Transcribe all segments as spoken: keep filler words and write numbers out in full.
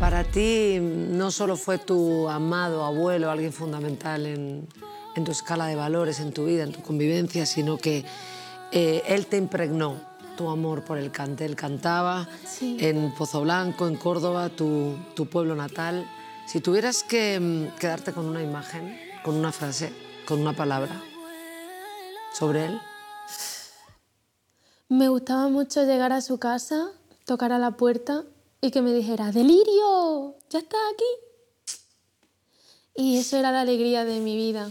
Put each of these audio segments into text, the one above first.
Para ti no solo fue tu amado abuelo alguien fundamental en, en tu escala de valores, en tu vida, en tu convivencia, sino que eh, él te impregnó tu amor por el cante. Él cantaba sí. en Pozoblanco, en Córdoba, tu, tu pueblo natal. Si tuvieras que um, quedarte con una imagen, con una frase, con una palabra sobre él. Me gustaba mucho llegar a su casa, tocar a la puerta y que me dijera, ¡Delirio! ¿Ya estás aquí? Y eso era la alegría de mi vida.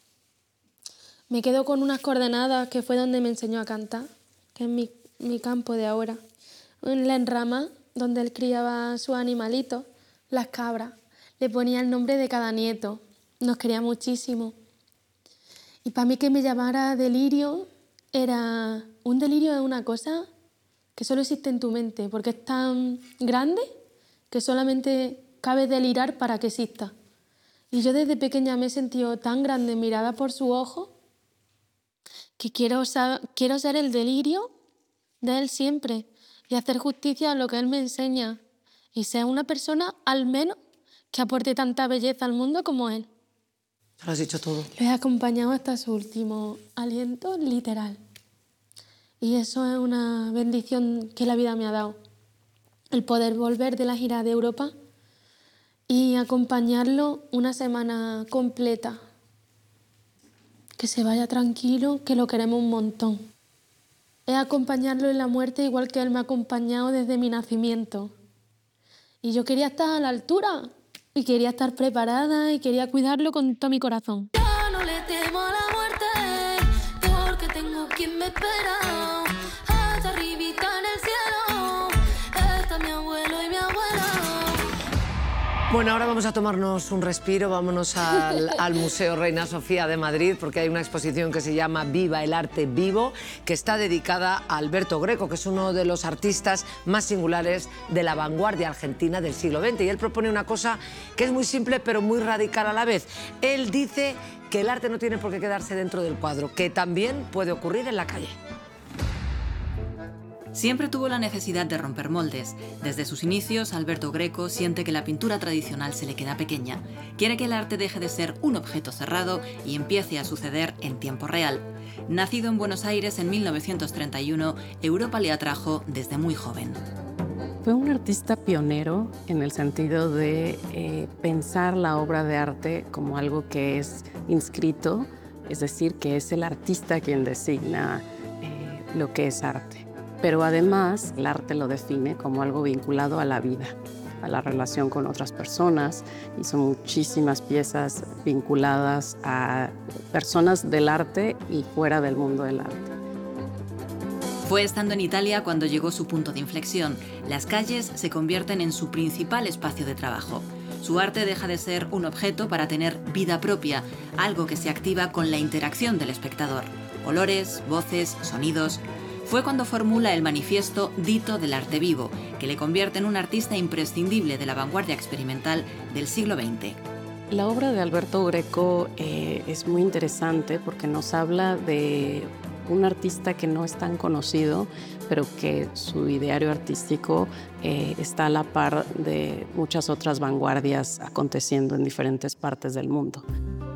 Me quedo con unas coordenadas que fue donde me enseñó a cantar, que es mi, mi campo de ahora. En la enrama, donde él criaba sus animalitos, las cabras. Le ponía el nombre de cada nieto. Nos quería muchísimo. Y para mí que me llamara Delirio, era... Un delirio es una cosa que solo existe en tu mente, porque es tan grande que solamente cabe delirar para que exista. Y yo desde pequeña me he sentido tan grande mirada por su ojo que quiero, quiero ser el delirio de él siempre y hacer justicia a lo que él me enseña y ser una persona al menos que aporte tanta belleza al mundo como él. Lo has dicho todo. Lo he acompañado hasta su último aliento literal. Y eso es una bendición que la vida me ha dado. El poder volver de la gira de Europa y acompañarlo una semana completa. Que se vaya tranquilo, que lo queremos un montón. Es acompañarlo en la muerte igual que él me ha acompañado desde mi nacimiento. Y yo quería estar a la altura y quería estar preparada y quería cuidarlo con todo mi corazón. Yo no le temo a la muerte porque tengo quien me espera. Hasta arribita en el cielo está mi abuelo y mi abuela. Bueno, ahora vamos a tomarnos un respiro, vámonos al, al Museo Reina Sofía de Madrid, porque hay una exposición que se llama Viva el arte vivo, que está dedicada a Alberto Greco, que es uno de los artistas más singulares de la vanguardia argentina del siglo veinte. Y él propone una cosa que es muy simple, pero muy radical a la vez. Él dice que el arte no tiene por qué quedarse dentro del cuadro, que también puede ocurrir en la calle. Siempre tuvo la necesidad de romper moldes. Desde sus inicios, Alberto Greco siente que la pintura tradicional se le queda pequeña. Quiere que el arte deje de ser un objeto cerrado y empiece a suceder en tiempo real. Nacido en Buenos Aires en mil novecientos treinta y uno, Europa le atrajo desde muy joven. Fue un artista pionero en el sentido de eh, pensar la obra de arte como algo que es inscrito, es decir, que es el artista quien designa eh, lo que es arte. Pero además el arte lo define como algo vinculado a la vida, a la relación con otras personas. Hizo muchísimas piezas vinculadas a personas del arte y fuera del mundo del arte. Fue estando en Italia cuando llegó su punto de inflexión. Las calles se convierten en su principal espacio de trabajo. Su arte deja de ser un objeto para tener vida propia, algo que se activa con la interacción del espectador. Olores, voces, sonidos. Fue cuando formula el manifiesto Dito del arte vivo, que le convierte en un artista imprescindible de la vanguardia experimental del siglo veinte. La obra de Alberto Greco eh, es muy interesante porque nos habla de un artista que no es tan conocido, pero que su ideario artístico eh, está a la par de muchas otras vanguardias aconteciendo en diferentes partes del mundo.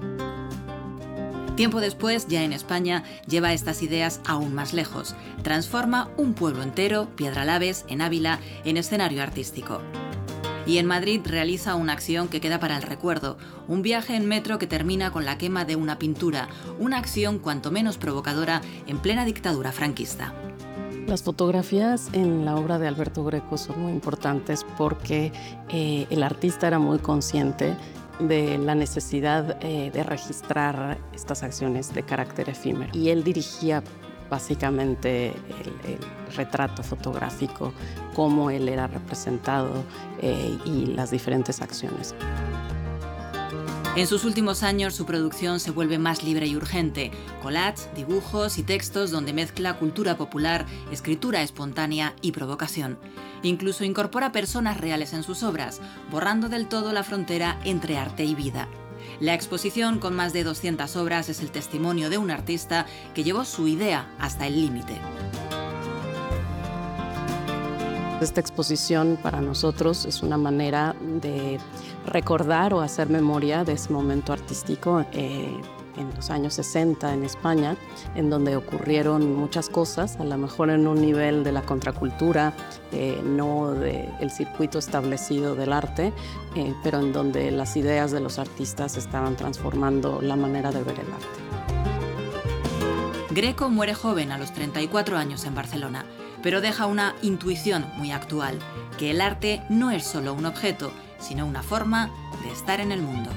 Tiempo después, ya en España, lleva estas ideas aún más lejos. Transforma un pueblo entero, Piedralaves, en Ávila, en escenario artístico. Y en Madrid realiza una acción que queda para el recuerdo, un viaje en metro que termina con la quema de una pintura, una acción cuanto menos provocadora en plena dictadura franquista. Las fotografías en la obra de Alberto Greco son muy importantes porque eh, el artista era muy consciente de la necesidad eh, de registrar estas acciones de carácter efímero. Y él dirigía básicamente el, el retrato fotográfico, cómo él era representado eh, y las diferentes acciones. En sus últimos años, su producción se vuelve más libre y urgente. Collages, dibujos y textos donde mezcla cultura popular, escritura espontánea y provocación. Incluso incorpora personas reales en sus obras, borrando del todo la frontera entre arte y vida. La exposición, con más de doscientas obras, es el testimonio de un artista que llevó su idea hasta el límite. Esta exposición para nosotros es una manera de recordar o hacer memoria de ese momento artístico eh, en los años sesenta en España, en donde ocurrieron muchas cosas, a lo mejor en un nivel de la contracultura, eh, no del circuito establecido del arte, eh, pero en donde las ideas de los artistas estaban transformando la manera de ver el arte. Greco muere joven, a los treinta y cuatro años, en Barcelona, pero deja una intuición muy actual, que el arte no es solo un objeto, sino una forma de estar en el mundo.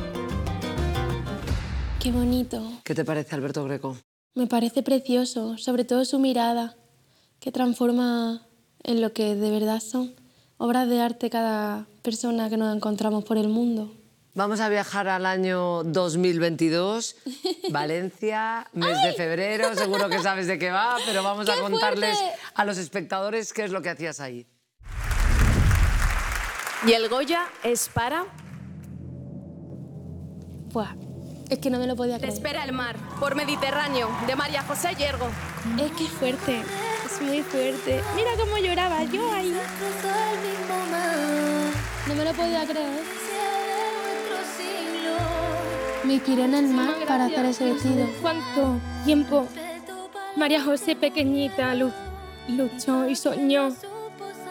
Qué bonito. ¿Qué te parece, Alberto Greco? Me parece precioso, sobre todo su mirada, que transforma en lo que de verdad son obras de arte cada persona que nos encontramos por el mundo. Vamos a viajar al año dos mil veintidós, Valencia, mes de febrero, seguro que sabes de qué va, pero vamos a contarles fuerte! a los espectadores qué es lo que hacías ahí. Y el Goya es para... Buah, es que no me lo podía Te creer. espera el mar, por Mediterráneo, de María José Yergo. Es que es fuerte, es muy fuerte. Mira cómo lloraba yo ahí. No me lo podía creer. Me inspiré en el mar para hacer ese vestido. ¿Cuánto tiempo María José pequeñita luchó y soñó